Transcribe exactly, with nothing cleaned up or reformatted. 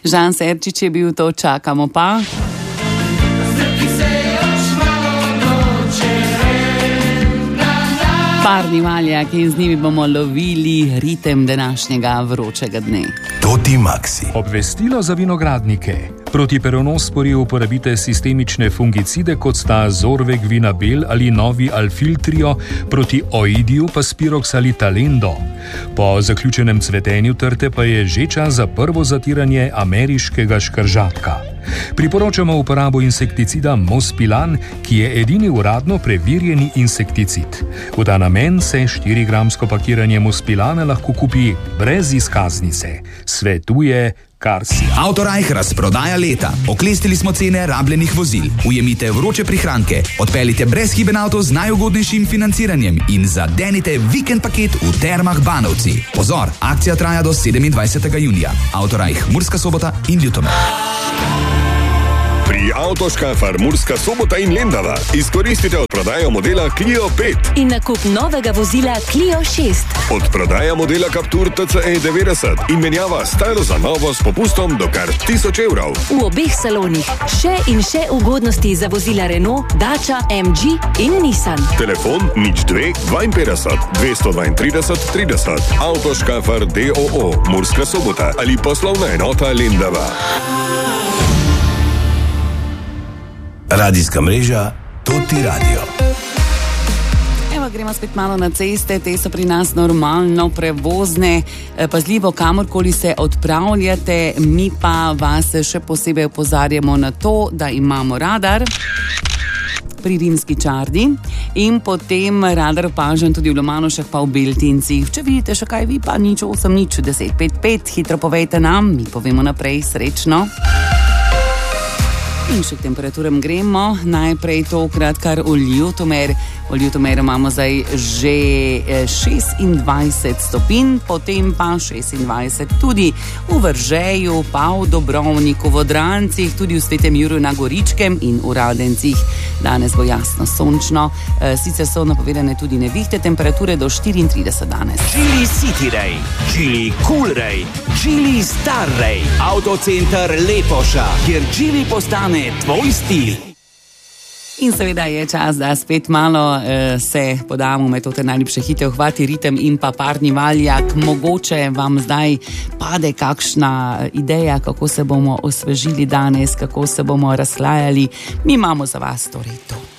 Žan Serčič je bil to, čakamo pa. Parni valjak in z njimi bomo lovili ritem današnjega vročega dne. Toti Maxi. Obvestilo za vinogradnike. Proti peronospori uporabite sistemične fungicide, kot sta Zorvec Vinabel ali novi Alfiltrio, proti oidiju pa Spirox ali Talendo. Po zaključenem cvetenju trte pa je že čas za prvo zatiranje ameriškega škržatka. Priporočamo uporabo insekticida Mospilan, ki je edini uradno preverjeni insekticid. V ta namen se štirigramsko pakiranje Mospilana lahko kupi brez izkaznice. Svetuje Karsi. Autorajh razprodaja leta. Oklestili smo cene rabljenih vozil. Ujemite vroče prihranke, odpeljite brezhiben avto z najugodnejšim financiranjem in zadenite vikend paket v Termah Banovci. Pozor, akcija traja do sedemindvajsetega junija. Autorajh Murska Sobota in Ljutomer. Pri Avtoškafar Murska Sobota in Lendava izkoristite odprodajo modela Clio pet in nakup novega vozila Clio šest. Odprodaja modela Captur T C E devetdeset in menjava staro za novo s popustom do kar tisoč evrov. V obeh salonih še in še ugodnosti za vozila Renault, Dacia, M G in Nissan. Telefon nič dve dvainpetdeset dvesto dvaintrideset trideset. Avtoškafar D O O Murska Sobota ali poslovna enota Lendava. Radijska mreža Toti Radio. Evo, gremo spet malo na ceste, te so pri nas normalno prevozne, pazljivo kamorkoli se odpravljate, mi pa vas še posebej opozarjamo na to, da imamo radar pri Rimski Čardi in potem radar opažen tudi v Lomanovšah pa v Beltincih. Če vidite še kaj, vi pa nič osem nič deset pet pet, hitro povejte nam, mi povemo naprej, srečno. In še k temperaturam gremo. Najprej tokrat kar v Ljutomer. V Ljutomeru imamo zdaj že šestindvajset stopinj, potem pa šestindvajset tudi v Vržeju, pa v Dobrovniku, v Drancih, tudi v Svetem Juriju na Goričkem in v Radencih. Danes bo jasno sončno, sicer so napovedane tudi nevihte, temperature do štiriintrideset danes. Geely City Ray, Geely Cool Ray, Geely Star Ray, Autocenter Lepoša, kjer Geely postane tvoj stil. In seveda je čas, da spet malo eh, se podamo med te najljubše hite, Uhvati ritem in pa Parni valjak. Mogoče vam zdaj pade kakšna ideja, kako se bomo osvežili danes, kako se bomo razhlajali. Mi imamo za vas torej to.